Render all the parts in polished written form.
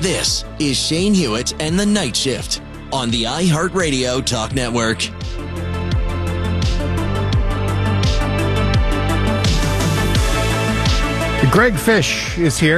This is Shane Hewitt and the Night Shift on the iHeartRadio Talk Network. Greg Fish is here.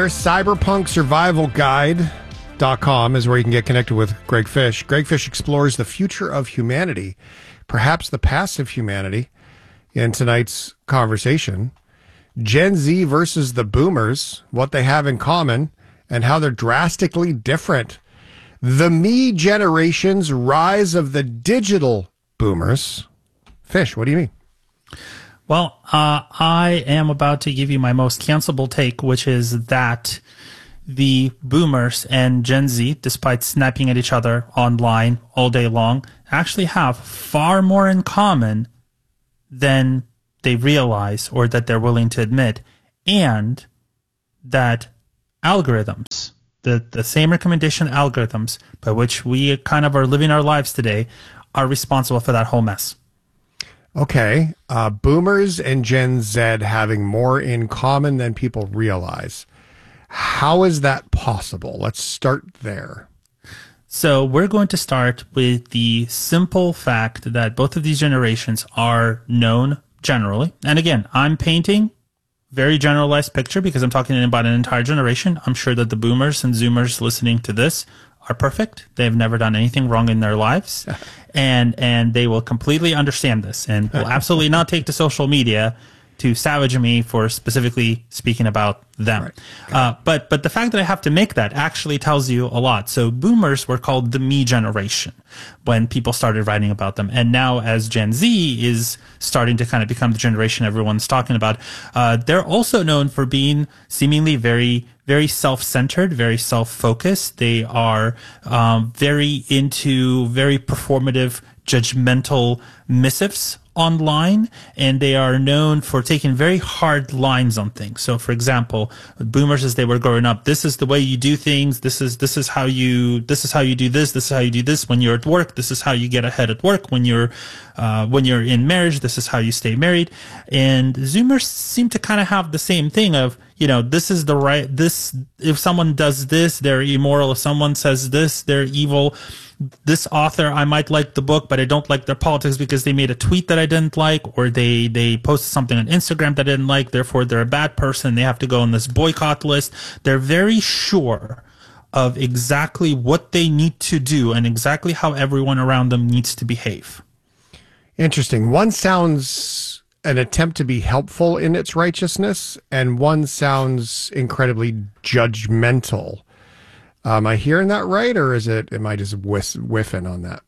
CyberpunkSurvivalGuide.com is where you can get connected with Greg Fish. Greg Fish explores the future of humanity, perhaps the past of humanity, in tonight's conversation. Gen Z versus the boomers, what they have in common, and how they're drastically different. The me generation's rise of the digital boomers. Fish, what do you mean? Well, I am about to give you my most cancelable take, which is that the boomers and Gen Z, despite snapping at each other online all day long, actually have far more in common than they realize or that they're willing to admit, and that algorithms, the same recommendation algorithms by which we kind of are living our lives today, are responsible for that whole mess. Okay. Boomers and Gen Z having more in common than people realize. How is that possible? Let's start there. So we're going to start with the simple fact that both of these generations are known generally. And again, I'm painting very generalized picture because I'm talking about an entire generation. I'm sure that the boomers and zoomers listening to this are perfect. They've never done anything wrong in their lives. And they will completely understand this and will absolutely not take to social media to savage me for specifically speaking about them. Right. But the fact that I have to make that actually tells you a lot. So boomers were called the me generation when people started writing about them. And now as Gen Z is starting to kind of become the generation everyone's talking about, they're also known for being seemingly very, very self-centered, very self-focused. They are very into very performative, judgmental missives online, and they are known for taking very hard lines on things. So for example, boomers as they were growing up, this is the way you do things, this is how you do this is how you do this when you're at work, this is how you get ahead at work when you're in marriage, this is how you stay married. And zoomers seem to kind of have the same thing of, this is the right, this, if someone does this, they're immoral. If someone says this, they're evil. This author, I might like the book, but I don't like their politics because they made a tweet that I didn't like, or they posted something on Instagram that I didn't like. Therefore, they're a bad person. They have to go on this boycott list. They're very sure of exactly what they need to do and exactly how everyone around them needs to behave. Interesting. One sounds an attempt to be helpful in its righteousness, and one sounds incredibly judgmental. Am I hearing that right, or am I just whiffing on that?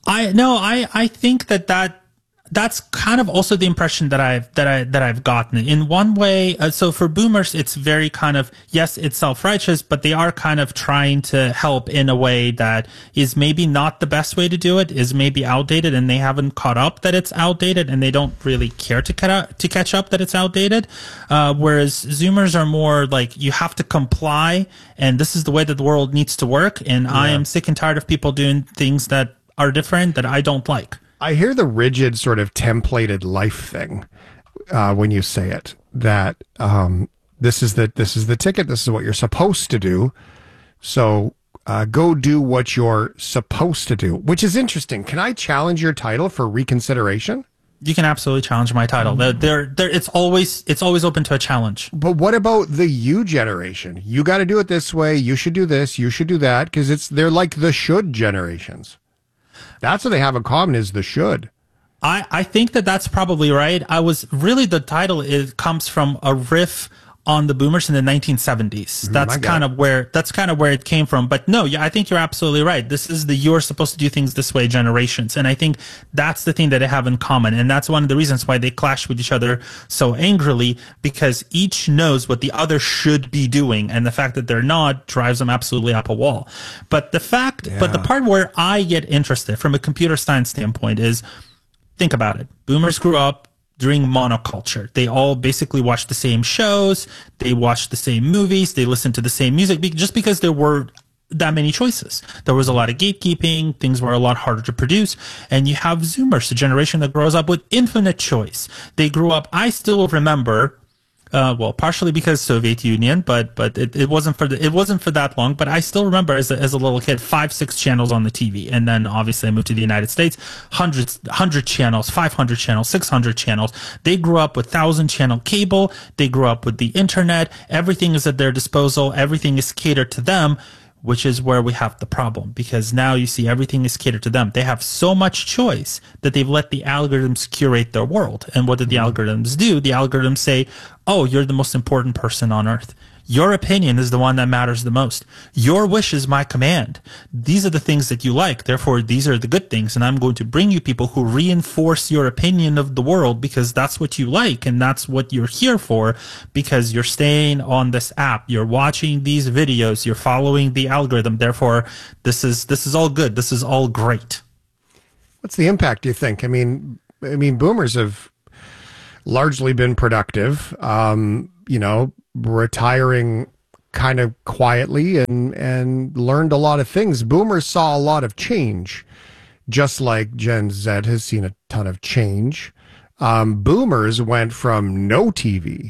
I think that's kind of also the impression that I've gotten in one way. So for boomers, it's very kind of, yes, it's self-righteous, but they are kind of trying to help in a way that is maybe not the best way to do it, is maybe outdated, and they haven't caught up that it's outdated, and they don't really care to catch up that it's outdated. Whereas zoomers are more like, you have to comply, and this is the way that the world needs to work. And I am sick and tired of people doing things that are different that I don't like. I hear the rigid sort of templated life thing when you say it, that this is the ticket, this is what you're supposed to do, so go do what you're supposed to do, which is interesting. Can I challenge your title for reconsideration? You can absolutely challenge my title. It's always open to a challenge. But what about the you generation? You got to do it this way. You should do this. You should do that, because they're like the should generations. That's what they have in common, is the should. I think that's probably right. The title comes from a riff on the boomers in the 1970s. That's kind of where it came from. But no, I think you're absolutely right. This is you're supposed to do things this way generations. And I think that's the thing that they have in common. And that's one of the reasons why they clash with each other so angrily, because each knows what the other should be doing. And the fact that they're not drives them absolutely up a wall. But the part where I get interested from a computer science standpoint is, think about it. Boomers grew up during monoculture. They all basically watched the same shows, they watched the same movies, they listened to the same music, just because there were that many choices. There was a lot of gatekeeping, things were a lot harder to produce, and you have Zoomers, the generation that grows up with infinite choice. They grew up, I still remember Well, partially because Soviet Union, but it wasn't for that long. But I still remember as a little kid, 5-6 channels on the TV, and then obviously I moved to the United States, 100 channels, 500 channels, 600 channels. They grew up with 1,000-channel cable. They grew up with the internet. Everything is at their disposal. Everything is catered to them, which is where we have the problem, because now you see everything is catered to them. They have so much choice that they've let the algorithms curate their world. And what did the algorithms do? The algorithms say, oh, you're the most important person on earth. Your opinion is the one that matters the most. Your wish is my command. These are the things that you like. Therefore, these are the good things. And I'm going to bring you people who reinforce your opinion of the world because that's what you like and that's what you're here for, because you're staying on this app. You're watching these videos. You're following the algorithm. Therefore, this is all good. This is all great. What's the impact, do you think? I mean, boomers have largely been productive, retiring kind of quietly and learned a lot of things. Boomers saw a lot of change, just like Gen Z has seen a ton of change. Boomers went from no TV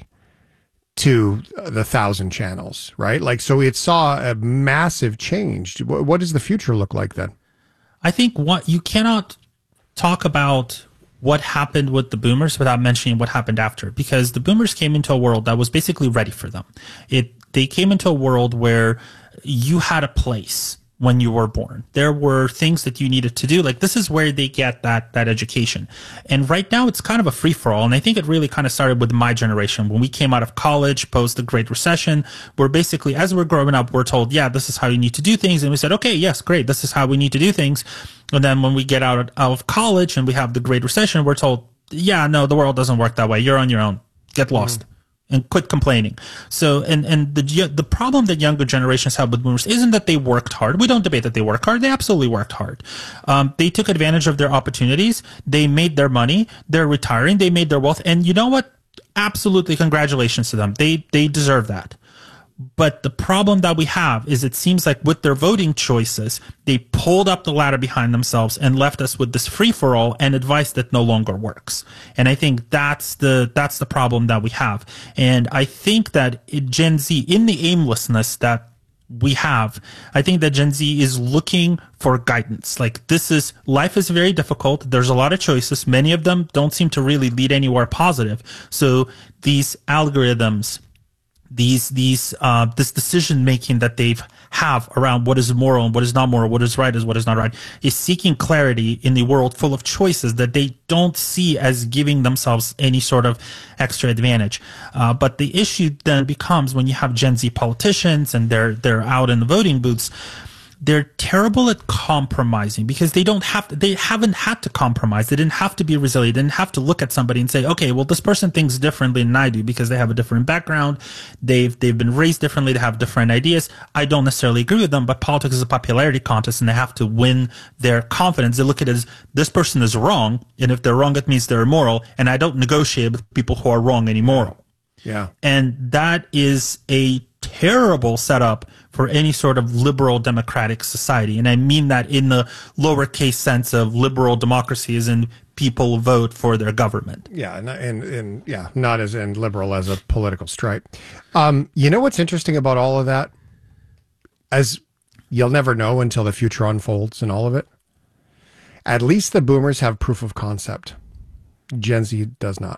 to the 1,000 channels, right? Like, so it saw a massive change. What does the future look like then? I think you cannot talk about what happened with the boomers without mentioning what happened after, because the boomers came into a world that was basically ready for them. They came into a world where you had a place when you were born. There were things that you needed to do. Like, this is where they get that education. And right now it's kind of a free for all. And I think it really kind of started with my generation. When we came out of college post the Great Recession, we're basically, as we're growing up, we're told, yeah, this is how you need to do things. And we said, okay, yes, great. This is how we need to do things. And then when we get out of college and we have the Great Recession, we're told, yeah, no, the world doesn't work that way. You're on your own. Get lost. And quit complaining. So, and the problem that younger generations have with boomers isn't that they worked hard. We don't debate that they work hard. They absolutely worked hard. They took advantage of their opportunities. They made their money. They're retiring. They made their wealth. And you know what? Absolutely, congratulations to them. They deserve that. But the problem that we have is it seems like with their voting choices, they pulled up the ladder behind themselves and left us with this free-for-all and advice that no longer works. And I think that's the problem that we have. And I think that Gen Z, in the aimlessness that we have, I think that Gen Z is looking for guidance. Like, life is very difficult. There's a lot of choices. Many of them don't seem to really lead anywhere positive. So these algorithms, this decision making that they have around what is moral and what is not moral, what is right is what is not right, is seeking clarity in the world full of choices that they don't see as giving themselves any sort of extra advantage. But the issue then becomes when you have Gen Z politicians and they're out in the voting booths. They're terrible at compromising because they haven't had to compromise. They didn't have to be resilient. They didn't have to look at somebody and say, okay, well, this person thinks differently than I do because they have a different background. They've been raised differently. They have different ideas. I don't necessarily agree with them, but politics is a popularity contest and they have to win their confidence. They look at it as this person is wrong. And if they're wrong, it means they're immoral. And I don't negotiate with people who are wrong and immoral. Yeah. And that is a terrible setup for any sort of liberal democratic society. And I mean that in the lowercase sense of liberal democracy as in people vote for their government. Yeah. And not as in liberal as a political stripe. You know what's interesting about all of that? As you'll never know until the future unfolds and all of it. At least the boomers have proof of concept. Gen Z does not.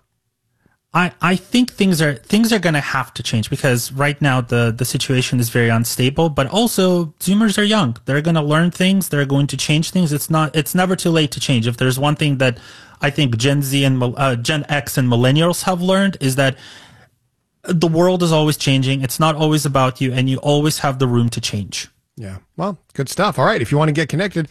I think things are going to have to change because right now the situation is very unstable, but also Zoomers are young. They're going to learn things. They're going to change things. It's never too late to change. If there's one thing that I think Gen Z and Gen X and millennials have learned is that the world is always changing. It's not always about you and you always have the room to change. Yeah. Well, good stuff. All right. If you want to get connected,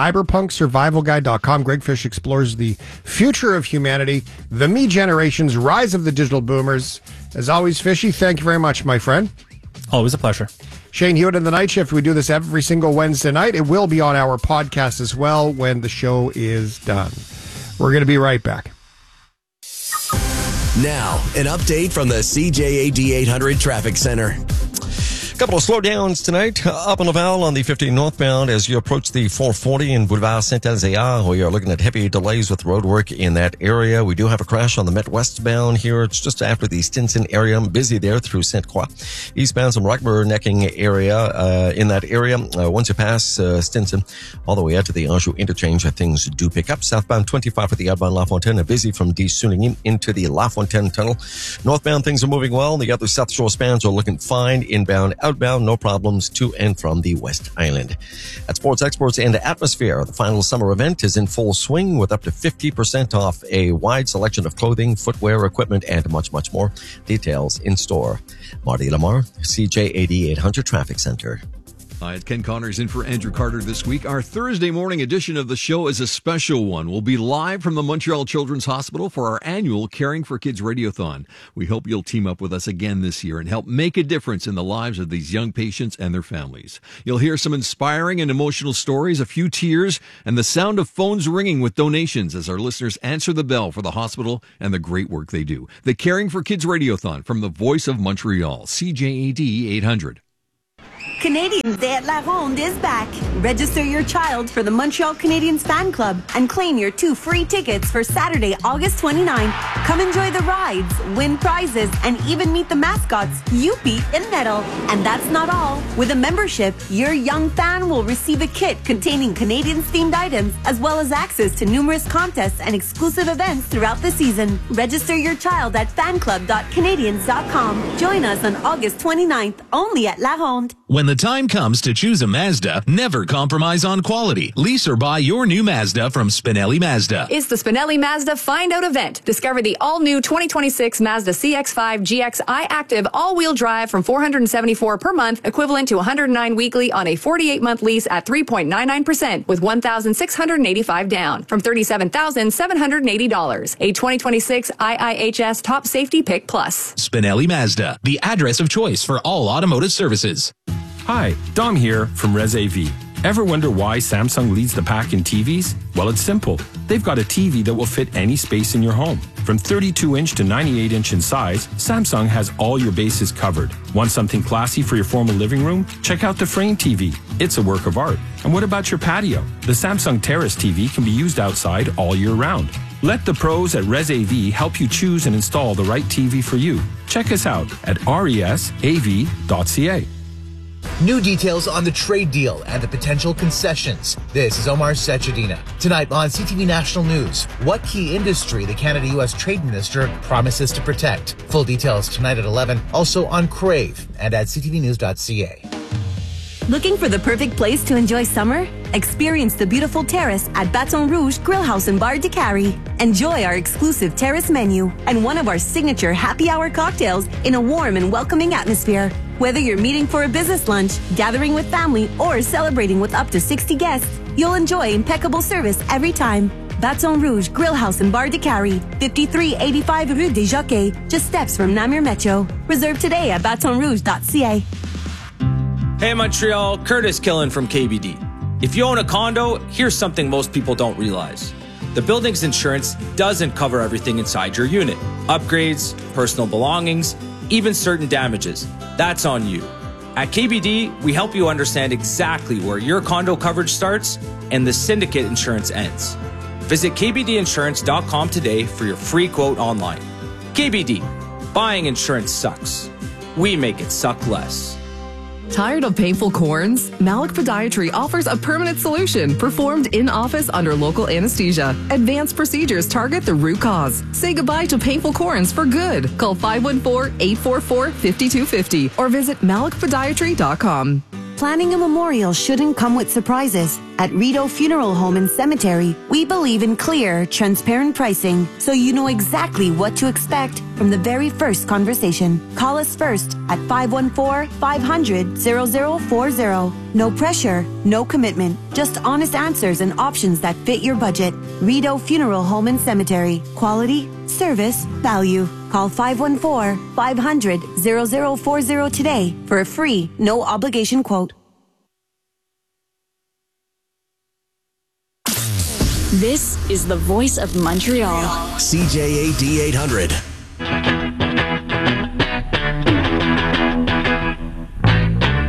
cyberpunksurvivalguide.com. Greg Fish explores the future of humanity, the me generation's rise of the digital boomers. As always, Fishy, thank you very much, my friend. Always a pleasure. Shane Hewitt in the Night Shift. We do this every single Wednesday night. It will be on our podcast as well when the show is done. We're going to be right back. Now, an update from the CJAD 800 Traffic Center. Couple of slowdowns tonight up in Laval on the 15 northbound as you approach the 440 in Boulevard Saint-Alzéar. We are looking at heavy delays with road work in that area. We do have a crash on the Met westbound here. It's just after the Stinson area. I'm busy there through Sainte-Croix. Eastbound some Rockburn necking area in that area. Once you pass Stinson all the way out to the Anjou interchange, things do pick up. Southbound 25 for the outbound La Fontaine, busy from de-Soulingin into the La Fontaine tunnel. Northbound things are moving well. The other South Shore spans are looking fine. Inbound, outbound, no problems to and from the West Island. At Sports Exports and Atmosphere, the final summer event is in full swing with up to 50% off a wide selection of clothing, footwear, equipment, and much, much more. Details in store. Marty Lamar, CJAD 800 Traffic Center. Hi, it's Ken Connors in for Andrew Carter this week. Our Thursday morning edition of the show is a special one. We'll be live from the Montreal Children's Hospital for our annual Caring for Kids Radiothon. We hope you'll team up with us again this year and help make a difference in the lives of these young patients and their families. You'll hear some inspiring and emotional stories, a few tears, and the sound of phones ringing with donations as our listeners answer the bell for the hospital and the great work they do. The Caring for Kids Radiothon from the Voice of Montreal, CJAD 800. Canadians Day at La Ronde is back. Register your child for the Montreal Canadiens Fan Club and claim your 2 free tickets for Saturday, August 29th. Come enjoy the rides, win prizes, and even meet the mascots, Youpi and Nettle. And that's not all. With a membership, your young fan will receive a kit containing Canadiens-themed items, as well as access to numerous contests and exclusive events throughout the season. Register your child at fanclub.canadiens.com. Join us on August 29th, only at La Ronde. When the time comes to choose a Mazda, never compromise on quality. Lease or buy your new Mazda from Spinelli Mazda. It's the Spinelli Mazda Find Out event. Discover the all-new 2026 Mazda CX-5 GX iActive all-wheel drive from $474 per month, equivalent to $109 weekly on a 48-month lease at 3.99% with $1,685 down from $37,780. A 2026 IIHS Top Safety Pick Plus. Spinelli Mazda, the address of choice for all automotive services. Hi, Dom here from Res AV. Ever wonder why Samsung leads the pack in TVs? Well, it's simple. They've got a TV that will fit any space in your home. From 32-inch to 98-inch in size, Samsung has all your bases covered. Want something classy for your formal living room? Check out the Frame TV. It's a work of art. And what about your patio? The Samsung Terrace TV can be used outside all year round. Let the pros at Res AV help you choose and install the right TV for you. Check us out at resav.ca. New details on the trade deal and the potential concessions. This is Omar Sechedina. Tonight on CTV National News, what key industry the Canada-U.S. Trade Minister promises to protect. Full details tonight at 11, also on Crave and at ctvnews.ca. Looking for the perfect place to enjoy summer? Experience the beautiful terrace at Baton Rouge Grill House and Bar de Carrie. Enjoy our exclusive terrace menu and one of our signature happy hour cocktails in a warm and welcoming atmosphere. Whether you're meeting for a business lunch, gathering with family, or celebrating with up to 60 guests, you'll enjoy impeccable service every time. Baton Rouge Grill House and Bar de Carrie, 5385 Rue des Jockeys, just steps from Namur Metro. Reserve today at batonrouge.ca. Hey Montreal, Curtis Killen from KBD. If you own a condo, here's something most people don't realize. The building's insurance doesn't cover everything inside your unit. Upgrades, personal belongings, even certain damages. That's on you. At KBD, we help you understand exactly where your condo coverage starts and the syndicate insurance ends. Visit kbdinsurance.com today for your free quote online. KBD, buying insurance sucks. We make it suck less. Tired of painful corns? Malik Podiatry offers a permanent solution performed in-office under local anesthesia. Advanced procedures target the root cause. Say goodbye to painful corns for good. Call 514-844-5250 or visit malikpodiatry.com. Planning a memorial shouldn't come with surprises. At Rideau Funeral Home and Cemetery, we believe in clear, transparent pricing, so you know exactly what to expect from the very first conversation. Call us first at 514-500-0040. No pressure, no commitment, just honest answers and options that fit your budget. Rideau Funeral Home and Cemetery. Quality, service, value. Call 514-500-0040 today for a free, no obligation quote. This is the Voice of Montreal. CJAD 800.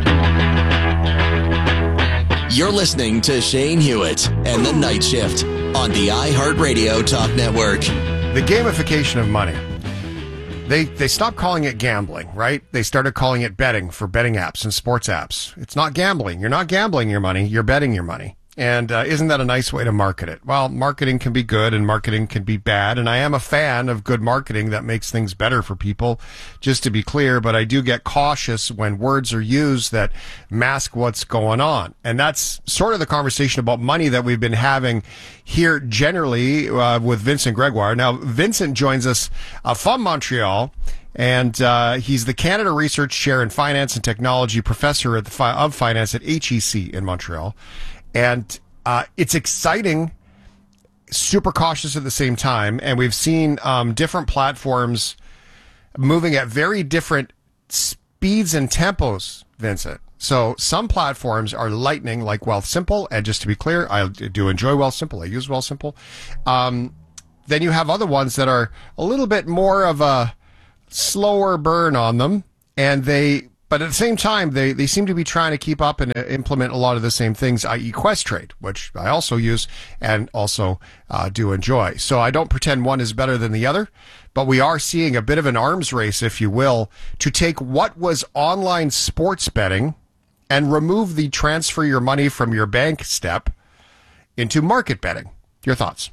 You're listening to Shane Hewitt and the Night Shift on the iHeartRadio Talk Network. The gamification of money. They stopped calling it gambling, right? They started calling it betting for betting apps and sports apps. It's not gambling. You're not gambling your money. You're betting your money. And isn't that a nice way to market it? Well, marketing can be good and marketing can be bad. And I am a fan of good marketing that makes things better for people, just to be clear. But I do get cautious when words are used that mask what's going on. And that's sort of the conversation about money that we've been having here generally with Vincent Gregoire. Now, Vincent joins us from Montreal. And he's the Canada Research Chair in Finance and Technology Professor of Finance at HEC in Montreal. And it's exciting, super cautious at the same time. And we've seen different platforms moving at very different speeds and tempos, Vincent. So some platforms are lightning, like Wealthsimple. And just to be clear, I do enjoy Wealthsimple. I use Wealthsimple. Then you have other ones that are a little bit more of a slower burn on them. But at the same time, they seem to be trying to keep up and implement a lot of the same things, i.e. Questrade, which I also use and also do enjoy. So I don't pretend one is better than the other, but we are seeing a bit of an arms race, if you will, to take what was online sports betting and remove the transfer your money from your bank step into market betting. Your thoughts?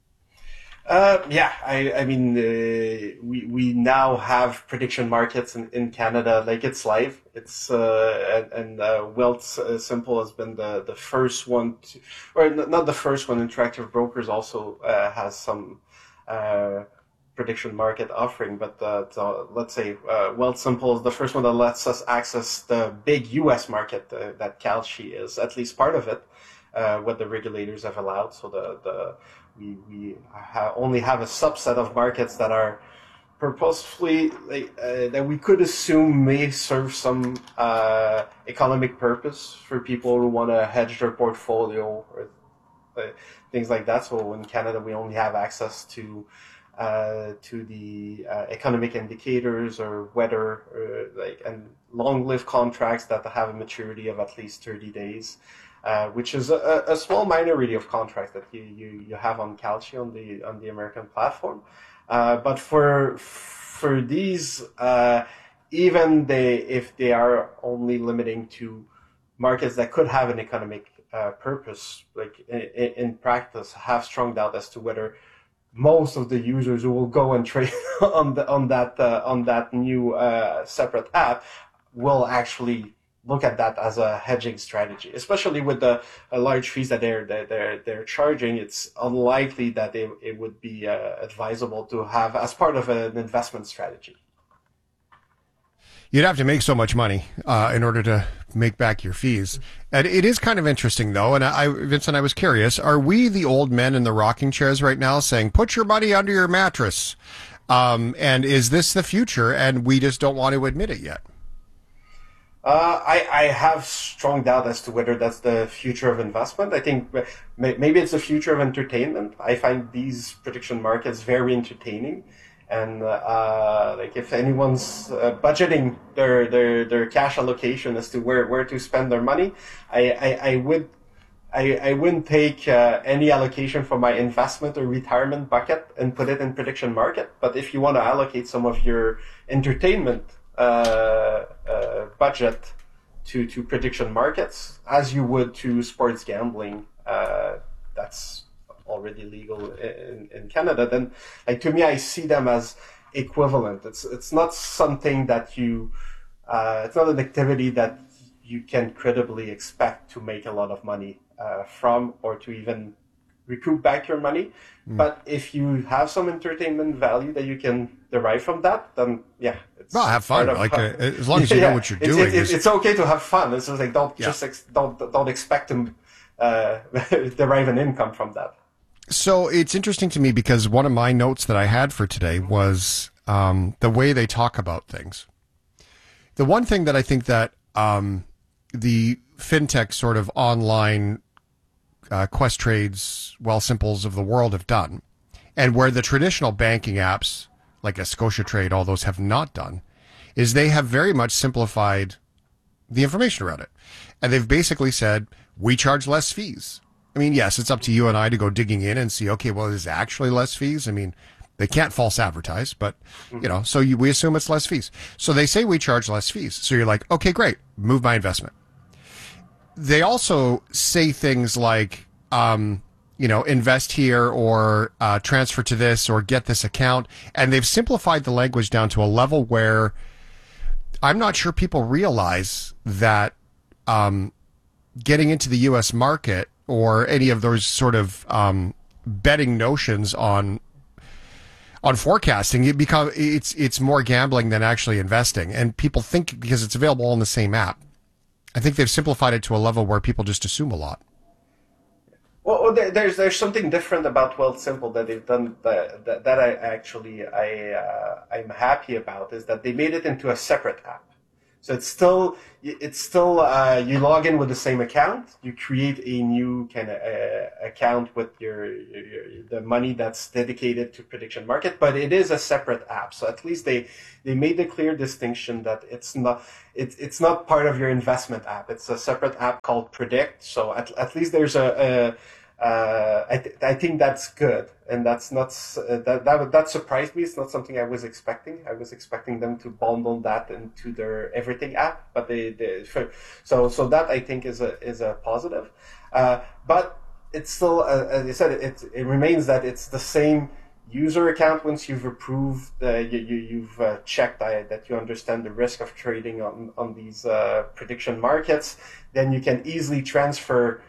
I mean, we now have prediction markets in Canada, like it's live. It's Wealthsimple has been the first one or not the first one. Interactive Brokers also has some prediction market offering, but let's say Wealthsimple is the first one that lets us access the big U.S. market that Kalshi is, at least part of it, what the regulators have allowed. So we only have a subset of markets that are purposefully that we could assume may serve some economic purpose for people who want to hedge their portfolio or things like that. So in Canada, we only have access to the economic indicators or weather and long-lived contracts that have a maturity of at least 30 days. Which is a small minority of contracts that you have on Kalshi on the American platform, but for these, even if they are only limiting to markets that could have an economic purpose, like in practice, have strong doubt as to whether most of the users who will go and trade on that new separate app will actually look at that as a hedging strategy, especially with the large fees that they're charging. It's unlikely that it would be advisable to have as part of an investment strategy. You'd have to make so much money in order to make back your fees. And it is kind of interesting, though. And Vincent, I was curious, are we the old men in the rocking chairs right now saying, put your money under your mattress? And is this the future? And we just don't want to admit it yet. I have strong doubt as to whether that's the future of investment. I think maybe it's the future of entertainment. I find these prediction markets very entertaining, and if anyone's budgeting their cash allocation as to where to spend their money, I wouldn't take any allocation from my investment or retirement bucket and put it in prediction market. But if you want to allocate some of your entertainment budget to prediction markets, as you would to sports gambling, that's already legal in Canada, then to me, I see them as equivalent. It's not something that it's not an activity that you can credibly expect to make a lot of money from, or to even recoup back your money. But if you have some entertainment value that you can derive from that, then have fun. As long as you know what you're doing. It's okay to have fun. It's just don't expect to derive an income from that. So it's interesting to me because one of my notes that I had for today was the way they talk about things. The one thing that I think that the fintech sort of online Questrades, Wealthsimples of the world have done, and where the traditional banking apps like a ScotiaTrade, all those have not done, is they have very much simplified the information around it. And they've basically said, we charge less fees. I mean, yes, it's up to you and I to go digging in and see, okay, well, is it actually less fees? I mean, they can't false advertise, but, so we assume it's less fees. So they say we charge less fees. So you're like, okay, great, move my investment. They also say things like, invest here or transfer to this or get this account. And they've simplified the language down to a level where I'm not sure people realize that getting into the U.S. market or any of those sort of betting notions on forecasting, it's more gambling than actually investing. And people think because it's available all in the same app. I think they've simplified it to a level where people just assume a lot. Well, there's something different about Wealthsimple that they've done I'm happy about, is that they made it into a separate app. So it's still you log in with the same account, you create a new kind of account with the money that's dedicated to prediction market, but it is a separate app. So at least they made the clear distinction that it's not part of your investment app. It's a separate app called Predict. So at least there's I think that's good, and that's not that surprised me. It's not something I was expecting. I was expecting them to bundle that into their everything app, but so that I think is a positive. But it's still, as I said, it remains that it's the same user account. Once you've approved, you've checked that you understand the risk of trading on these prediction markets, then you can easily transfer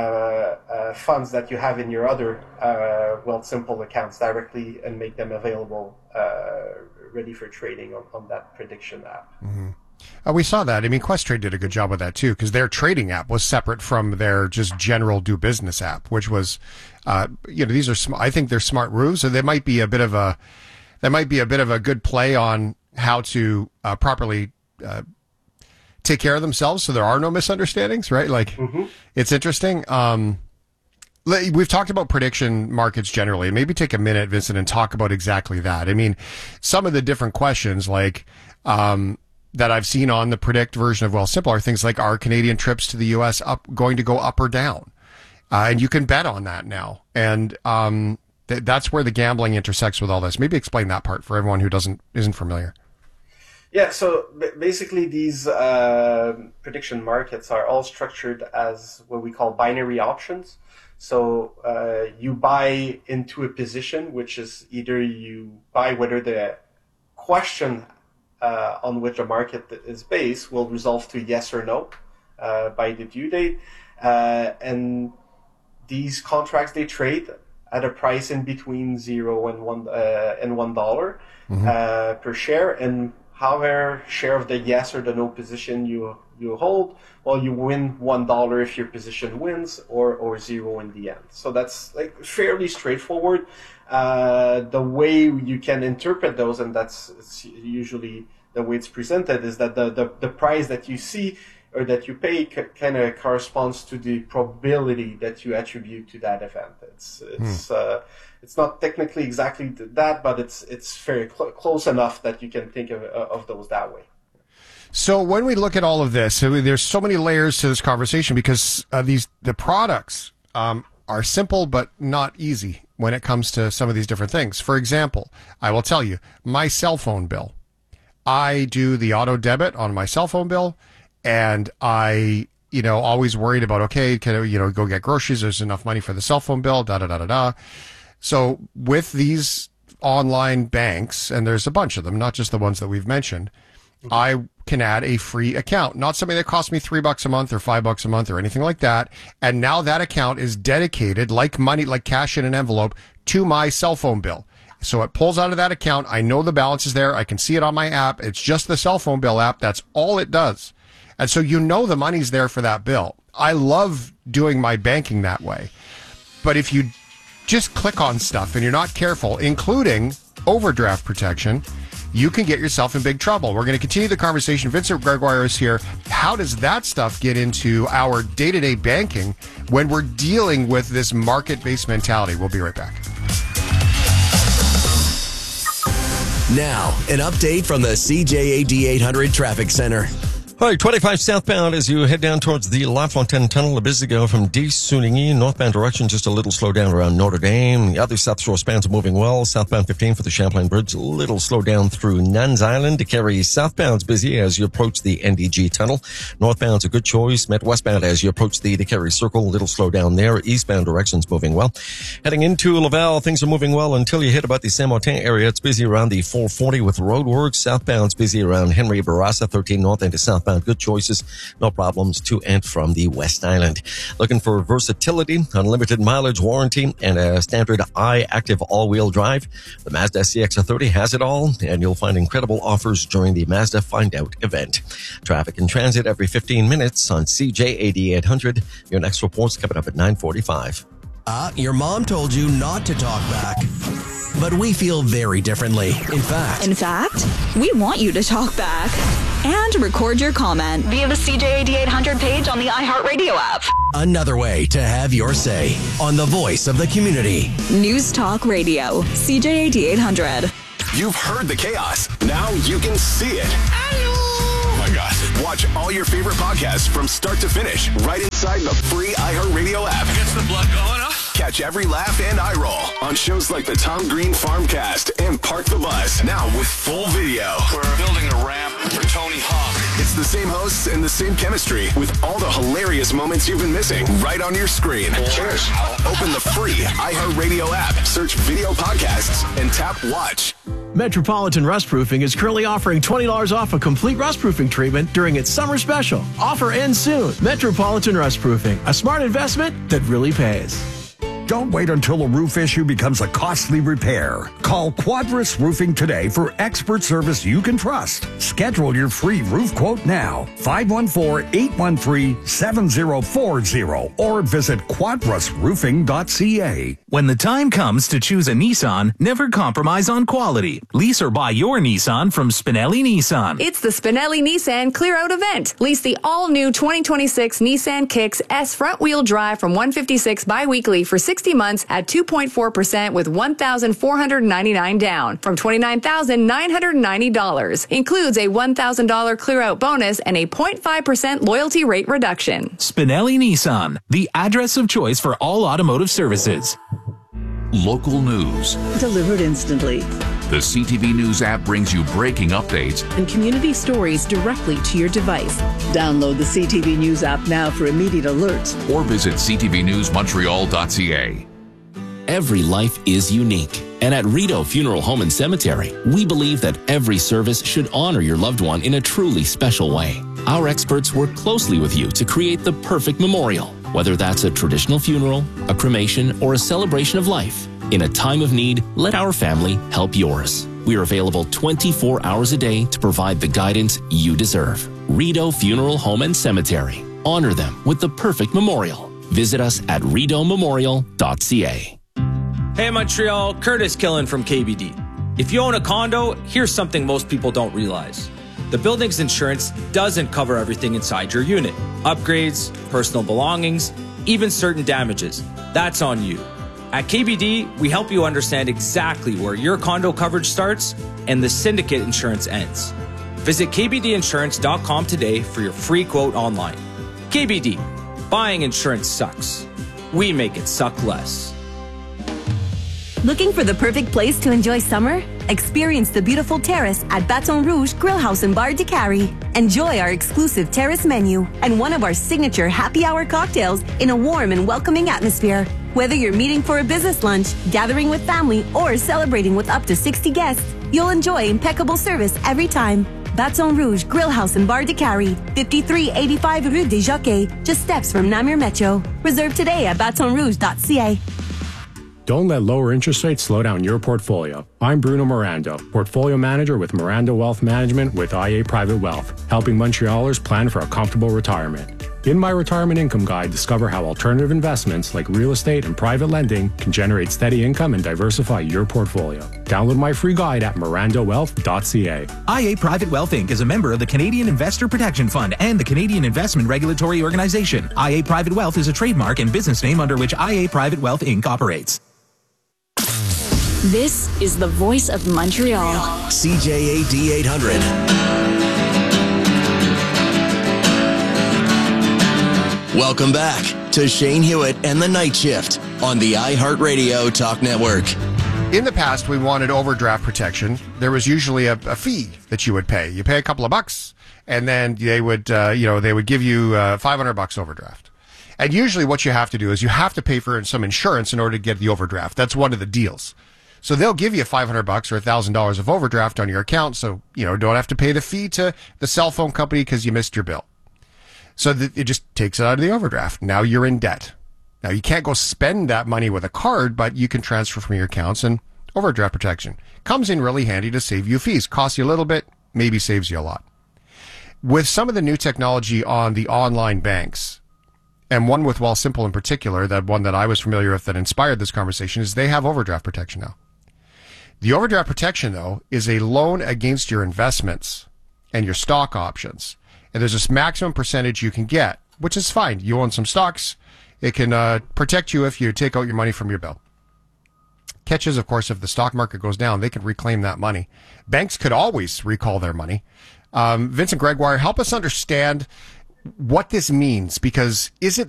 funds that you have in your other Wealthsimple accounts directly and make them available, ready for trading on that prediction app. Mm-hmm. We saw that. I mean, Questrade did a good job with that too, because their trading app was separate from their just general do business app, which was, these are I think they're smart moves, and there might be a bit of a good play on how to properly take care of themselves so there are no misunderstandings, right? Like, It's interesting. We've talked about prediction markets generally. Maybe take a minute, Vincent, and talk about exactly that. I mean, some of the different questions like that I've seen on the Predict version of Wealthsimple are things like, are Canadian trips to the U.S. going to go up or down? And you can bet on that now. And that's where the gambling intersects with all this. Maybe explain that part for everyone who isn't familiar. Yeah, so basically these prediction markets are all structured as what we call binary options. So you buy into a position, which is either you buy whether the question on which the market is based will resolve to yes or no by the due date. And these contracts, they trade at a price in between $0 and $1 per share. And however share of the yes or the no position you hold, well, you win $1 if your position wins, or 0 in the end. So that's like fairly straightforward. The way you can interpret those, and it's usually the way it's presented, is that the price that you see or that you pay kind of corresponds to the probability that you attribute to that event. It's not technically exactly that, but it's very close enough that you can think of those that way. So when we look at all of this, there's so many layers to this conversation because the products are simple but not easy when it comes to some of these different things. For example, I will tell you, my cell phone bill. I do the auto debit on my cell phone bill, and I always worried about, okay, can I, go get groceries? There's enough money for the cell phone bill, da-da-da-da-da. So with these online banks, and there's a bunch of them, not just the ones that we've mentioned, I can add a free account, not something that costs me $3 a month or $5 a month or anything like that. And now that account is dedicated, like money, like cash in an envelope, to my cell phone bill. So it pulls out of that account. I know the balance is there. I can see it on my app. It's just the cell phone bill app. That's all it does. And so the money's there for that bill. I love doing my banking that way. But if you just click on stuff and you're not careful, including overdraft protection, you can get yourself in big trouble. We're going to continue the conversation. Vincent Gregoire is here. How does that stuff get into our day-to-day banking when we're dealing with this market-based mentality? We'll be right back. Now, an update from the CJAD 800 Traffic Center. All right, 25 southbound as you head down towards the La Fontaine Tunnel, a bit to go from Sounigny, northbound direction, just a little slow down around Notre Dame. The other South Shore spans are moving well. Southbound 15 for the Champlain Bridge, a little slow down through Nuns Island. To carry southbound's busy as you approach the NDG Tunnel. Northbound's a good choice. Met westbound as you approach the DeCarry Circle, a little slow down there. Eastbound direction's moving well. Heading into Laval, things are moving well until you hit about the Saint-Martin area. It's busy around the 440 with roadworks. Southbound's busy around Henry Bourassa, 13 north into southbound. Good choices. No problems to and from the West Island. Looking for versatility, unlimited mileage warranty, and a standard I-Active all-wheel drive? The Mazda CX-30 has it all, and you'll find incredible offers during the Mazda Find Out event. Traffic and transit every 15 minutes on CJAD 800. Your next report's coming up at 9:45. Your mom told you not to talk back. But we feel very differently. In fact, we want you to talk back and record your comment via the CJAD 800 page on the iHeartRadio app. Another way to have your say on the voice of the community. News Talk Radio, CJAD 800. You've heard the chaos. Now you can see it. Oh my God. Watch all your favorite podcasts from start to finish right inside the free iHeartRadio app. Gets the blood going, huh? Catch every laugh and eye roll on shows like the Tom Green Farmcast and Park the Bus. Now with full video. We're building a ramp for Tony Hawk. It's the same hosts and the same chemistry with all the hilarious moments you've been missing right on your screen. Cheers. Open the free iHeartRadio app, search video podcasts, and tap watch. Metropolitan Rustproofing is currently offering $20 off a complete rustproofing treatment during its summer special. Offer ends soon. Metropolitan Rustproofing, a smart investment that really pays. Don't wait until a roof issue becomes a costly repair. Call Quadris Roofing today for expert service you can trust. Schedule your free roof quote now. 514-813-7040 or visit quadrisroofing.ca. When the time comes to choose a Nissan, never compromise on quality. Lease or buy your Nissan from Spinelli Nissan. It's the Spinelli Nissan Clear Out event. Lease the all-new 2026 Nissan Kicks S front-wheel drive from $156 bi-weekly for 60 months at 2.4% with $1,499 down from $29,990. Includes a $1,000 clear-out bonus and a 0.5% loyalty rate reduction. Spinelli Nissan, the address of choice for all automotive services. Local news. Delivered instantly. The CTV News app brings you breaking updates and community stories directly to your device. Download the CTV News app now for immediate alerts. Or visit ctvnewsmontreal.ca. Every life is unique. And at Rideau Funeral Home and Cemetery, we believe that every service should honor your loved one in a truly special way. Our experts work closely with you to create the perfect memorial, whether that's a traditional funeral, a cremation, or a celebration of life. In a time of need, let our family help yours. We are available 24 hours a day to provide the guidance you deserve. Rideau Funeral Home and Cemetery. Honor them with the perfect memorial. Visit us at rideaumemorial.ca. Hey Montreal, Curtis Killen from KBD. If you own a condo, here's something most people don't realize. The building's insurance doesn't cover everything inside your unit. Upgrades, personal belongings, even certain damages. That's on you. At KBD, we help you understand exactly where your condo coverage starts and the syndicate insurance ends. Visit kbdinsurance.com today for your free quote online. KBD, buying insurance sucks. We make it suck less. Looking for the perfect place to enjoy summer? Experience the beautiful terrace at Baton Rouge Grill House and Bar DeCarry. Enjoy our exclusive terrace menu and one of our signature happy hour cocktails in a warm and welcoming atmosphere. Whether you're meeting for a business lunch, gathering with family, or celebrating with up to 60 guests, you'll enjoy impeccable service every time. Baton Rouge Grill House and Bar DeCarry, 5385 Rue des Jockeys, just steps from Namur Metro. Reserve today at batonrouge.ca. Don't let lower interest rates slow down your portfolio. I'm Bruno Miranda, Portfolio Manager with Miranda Wealth Management with IA Private Wealth, helping Montrealers plan for a comfortable retirement. In my Retirement Income Guide, discover how alternative investments like real estate and private lending can generate steady income and diversify your portfolio. Download my free guide at mirandawealth.ca. IA Private Wealth Inc. is a member of the Canadian Investor Protection Fund and the Canadian Investment Regulatory Organization. IA Private Wealth is a trademark and business name under which IA Private Wealth Inc. operates. This is the voice of Montreal. CJAD 800. Welcome back to Shane Hewitt and the Night Shift on the iHeartRadio Talk Network. In the past, we wanted overdraft protection. There was usually a fee that you would pay. You pay a couple of bucks, and then they would, they would give you $500 overdraft. And usually, what you have to do is you have to pay for some insurance in order to get the overdraft. That's one of the deals. So they'll give you $500 or $1,000 of overdraft on your account, so don't have to pay the fee to the cell phone company because you missed your bill. So it just takes it out of the overdraft. Now you're in debt. Now you can't go spend that money with a card, but you can transfer from your accounts, and overdraft protection comes in really handy to save you fees. Costs you a little bit, maybe saves you a lot. With some of the new technology on the online banks, and one with Wealthsimple in particular, that one that I was familiar with that inspired this conversation, is they have overdraft protection now. The overdraft protection, though, is a loan against your investments and your stock options. And there's this maximum percentage you can get, which is fine. You own some stocks. It can protect you if you take out your money from your bill. Catch is, of course, if the stock market goes down, they can reclaim that money. Banks could always recall their money. Vincent Gregoire, help us understand what this means, because is it